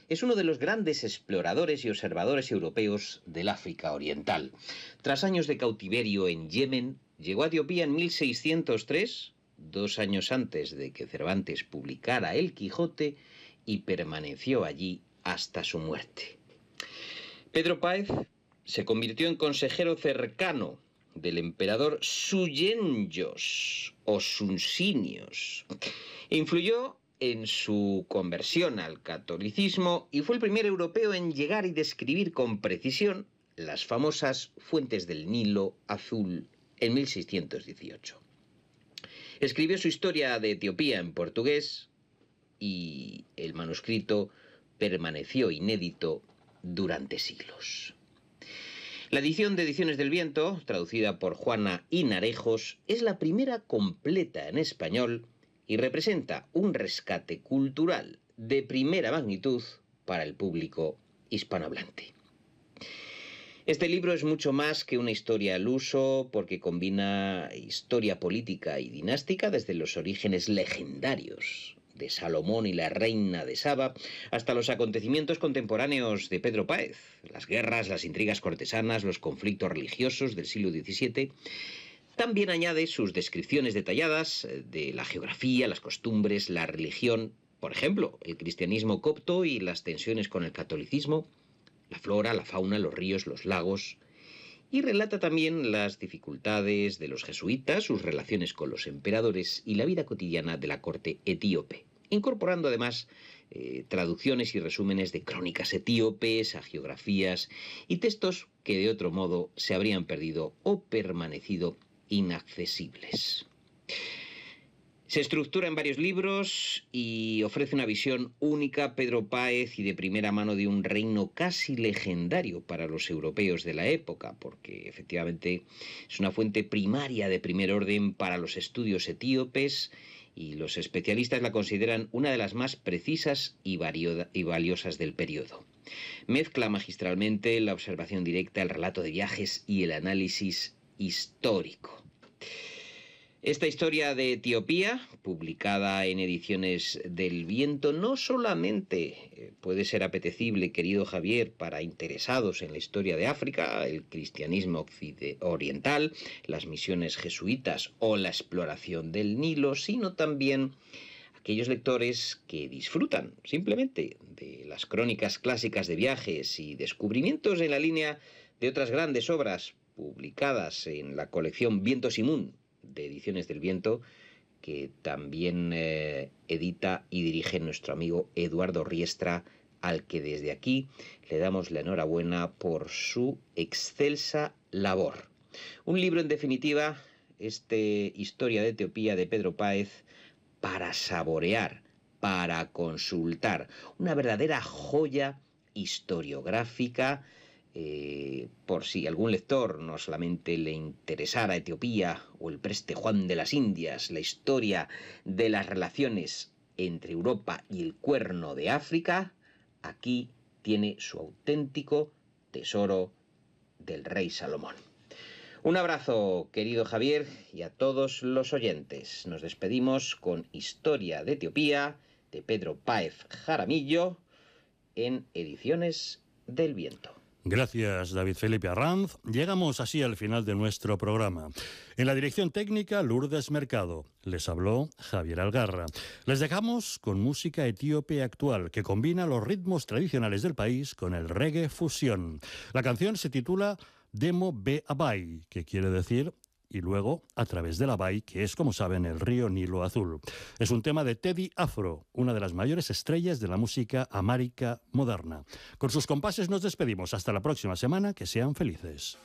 es uno de los grandes exploradores y observadores europeos del África Oriental. Tras años de cautiverio en Yemen, llegó a Etiopía en 1603, 2 años antes de que Cervantes publicara El Quijote, y permaneció allí hasta su muerte. Pedro Páez se convirtió en consejero cercano del emperador Suyenyos o Sunsinios. Influyó en su conversión al catolicismo y fue el primer europeo en llegar y describir con precisión las famosas fuentes del Nilo Azul en 1618. Escribió su historia de Etiopía en portugués y el manuscrito permaneció inédito durante siglos. La edición de Ediciones del Viento, traducida por Juana Hinarejos, es la primera completa en español y representa un rescate cultural de primera magnitud para el público hispanohablante. Este libro es mucho más que una historia al uso porque combina historia política y dinástica desde los orígenes legendarios de Salomón y la reina de Saba, hasta los acontecimientos contemporáneos de Pedro Páez, las guerras, las intrigas cortesanas, los conflictos religiosos del siglo XVII. También añade sus descripciones detalladas de la geografía, las costumbres, la religión, por ejemplo, el cristianismo copto y las tensiones con el catolicismo, la flora, la fauna, los ríos, los lagos, y relata también las dificultades de los jesuitas, sus relaciones con los emperadores y la vida cotidiana de la corte etíope, incorporando además traducciones y resúmenes de crónicas etíopes, hagiografías y textos que de otro modo se habrían perdido o permanecido inaccesibles. Se estructura en varios libros y ofrece una visión única, Pedro Páez, y de primera mano de un reino casi legendario para los europeos de la época, porque efectivamente es una fuente primaria de primer orden para los estudios etíopes y los especialistas la consideran una de las más precisas y valiosas del periodo. Mezcla magistralmente la observación directa, el relato de viajes y el análisis histórico. Esta historia de Etiopía, publicada en Ediciones del Viento, no solamente puede ser apetecible, querido Javier, para interesados en la historia de África, el cristianismo oriental, las misiones jesuitas o la exploración del Nilo, sino también aquellos lectores que disfrutan simplemente de las crónicas clásicas de viajes y descubrimientos en la línea de otras grandes obras publicadas en la colección Viento Simún de Ediciones del Viento, que también edita y dirige nuestro amigo Eduardo Riestra, al que desde aquí le damos la enhorabuena por su excelsa labor. Un libro, en definitiva, Historia de Etiopía de Pedro Páez, para saborear, para consultar, una verdadera joya historiográfica. Por si algún lector no solamente le interesara Etiopía o el Preste Juan de las Indias, la historia de las relaciones entre Europa y el Cuerno de África, aquí tiene su auténtico tesoro del rey Salomón. Un abrazo, querido Javier, y a todos los oyentes. Nos despedimos con Historia de Etiopía de Pedro Páez Jaramillo en Ediciones del Viento. Gracias, David Felipe Arranz. Llegamos así al final de nuestro programa. En la dirección técnica, Lourdes Mercado. Les habló Javier Algarra. Les dejamos con música etíope actual que combina los ritmos tradicionales del país con el reggae fusión. La canción se titula Demo Be Abai, que quiere decir y luego a través del Abai, que es, como saben, el río Nilo Azul. Es un tema de Teddy Afro, una de las mayores estrellas de la música amárica moderna. Con sus compases nos despedimos. Hasta la próxima semana. Que sean felices.